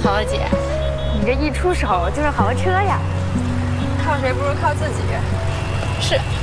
曹小姐，你这一出手就是豪车呀！ 靠谁不如靠自己。 是。